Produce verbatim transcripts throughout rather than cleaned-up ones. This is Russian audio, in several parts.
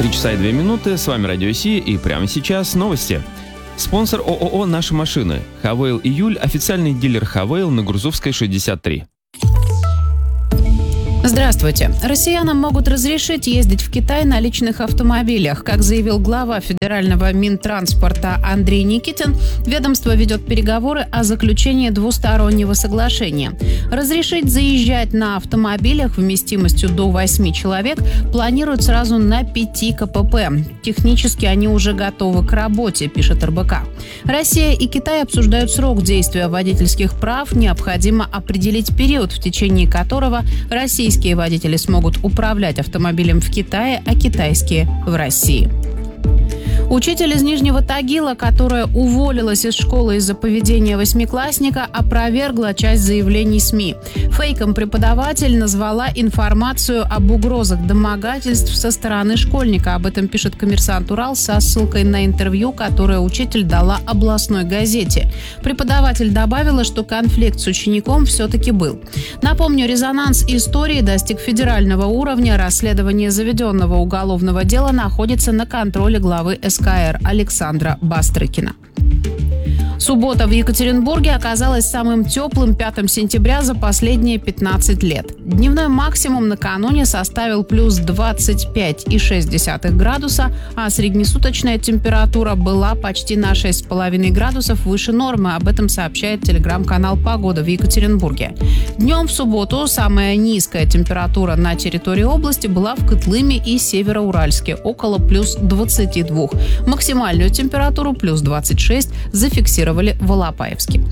три часа и две минуты. С вами Радио Си, и прямо сейчас новости. Спонсор ООО «Наши машины». Хавейл Июль – официальный дилер Хавейл на Гурзувской, шестьдесят три. Здравствуйте. Россиянам могут разрешить ездить в Китай на личных автомобилях. Как заявил глава федерального Минтранспорта Андрей Никитин, ведомство ведет переговоры о заключении двустороннего соглашения. Разрешить заезжать на автомобилях вместимостью до восьми человек планируют сразу на пяти ка пэ пэ. Технически они уже готовы к работе, пишет эр бэ ка. Россия и Китай обсуждают срок действия водительских прав. Необходимо определить период, в течение которого российские Российские водители смогут управлять автомобилем в Китае, а китайские – в России. Учитель из Нижнего Тагила, которая уволилась из школы из-за поведения восьмиклассника, опровергла часть заявлений СМИ. Фейком преподаватель назвала информацию об угрозах домогательств со стороны школьника. Об этом пишет «Коммерсант Урал» со ссылкой на интервью, которое учитель дала областной газете. Преподаватель добавила, что конфликт с учеником все-таки был. Напомню, резонанс истории достиг федерального уровня. Расследование заведенного уголовного дела находится на контроле главы эс ка эр Александра Бастрыкина. Суббота в Екатеринбурге оказалась самым теплым пятым сентября за последние пятнадцать лет. Дневной максимум накануне составил плюс двадцать пять и шесть десятых градуса, а среднесуточная температура была почти на шесть с половиной градусов выше нормы. Об этом сообщает телеграм-канал «Погода» в Екатеринбурге. Днем в субботу самая низкая температура на территории области была в Котлыме и Североуральске, около плюс двадцати двух. Максимальную температуру плюс двадцать шесть зафиксировали в Алапаевске.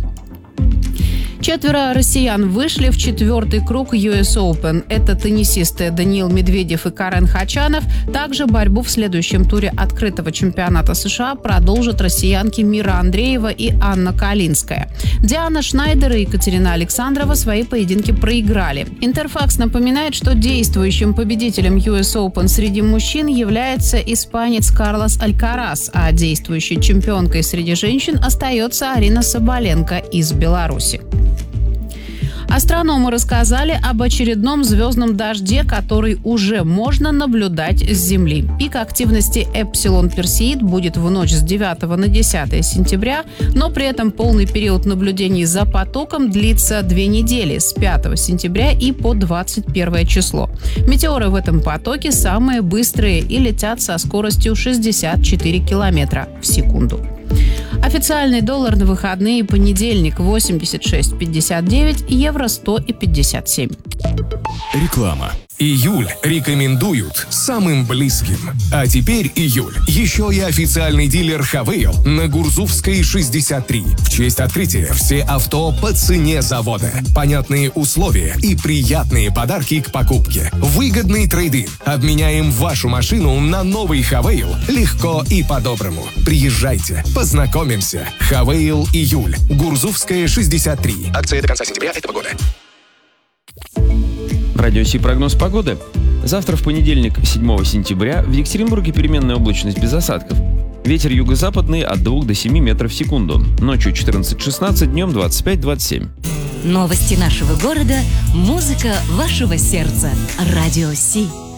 Четверо россиян вышли в четвертый круг ю эс Open. Это теннисисты Даниил Медведев и Карен Хачанов. Также борьбу в следующем туре открытого чемпионата США продолжат россиянки Мира Андреева и Анна Калинская. Диана Шнайдер и Екатерина Александрова свои поединки проиграли. Интерфакс напоминает, что действующим победителем ю эс Open среди мужчин является испанец Карлос Алькарас, а действующей чемпионкой среди женщин остается Арина Соболенко из Беларуси. Астрономы рассказали об очередном звездном дожде, который уже можно наблюдать с Земли. Пик активности Эпсилон Персеид будет в ночь с девятого на десятое сентября, но при этом полный период наблюдений за потоком длится две недели с пятого сентября и по двадцать первое число. Метеоры в этом потоке самые быстрые и летят со скоростью шестьдесят четыре километра в секунду. Официальный доллар на выходные: понедельник восемьдесят шесть пятьдесят девять, евро сто пятьдесят семь. Реклама. Июль рекомендуют самым близким. А теперь июль еще и официальный дилер Хавейл на Гурзувской, шестьдесят три. В честь открытия все авто по цене завода. Понятные условия и приятные подарки к покупке. Выгодный трейд-ин. Обменяем вашу машину на новый Хавейл легко и по-доброму. Приезжайте, познакомимся. Хавейл Июль. Гурзувская, шестьдесят три. Акция до конца сентября этого года. Радио Си, прогноз погоды. Завтра в понедельник, седьмого сентября, в Екатеринбурге переменная облачность без осадков. Ветер юго-западный от двух до семи метров в секунду. Ночью четырнадцать-шестнадцать, днем двадцать пять-двадцать семь. Новости нашего города, музыка вашего сердца. Радио Си.